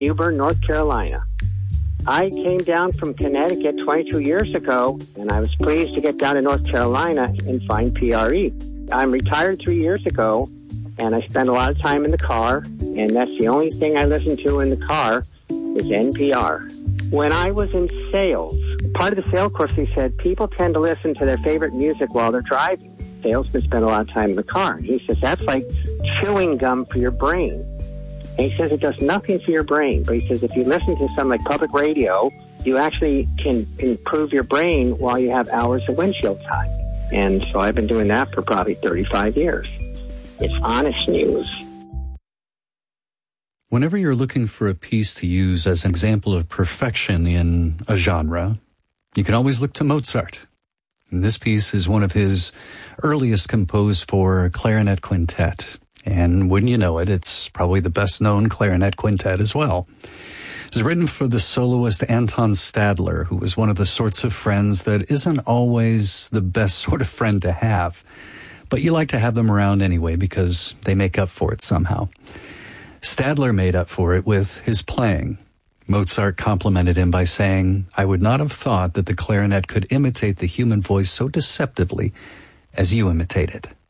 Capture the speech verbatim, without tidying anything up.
New Bern, North Carolina. I came down from Connecticut twenty-two years ago, and I was pleased to get down to North Carolina and find P R E. I'm retired three years ago, and I spend a lot of time in the car, and that's the only thing I listen to in the car is N P R. When I was in sales, part of the sales course, he said, people tend to listen to their favorite music while they're driving. Salesmen spend a lot of time in the car. He says, that's like chewing gum for your brain. And he says it does nothing for your brain. But he says if you listen to something like public radio, you actually can improve your brain while you have hours of windshield time. And so I've been doing that for probably thirty-five years. It's honest news. Whenever you're looking for a piece to use as an example of perfection in a genre, you can always look to Mozart. And this piece is one of his earliest composed for clarinet quintet. And wouldn't you know it, it's probably the best-known clarinet quintet as well. It was written for the soloist Anton Stadler, who was one of the sorts of friends that isn't always the best sort of friend to have. But you like to have them around anyway because they make up for it somehow. Stadler made up for it with his playing. Mozart complimented him by saying, "I would not have thought that the clarinet could imitate the human voice so deceptively as you imitate it."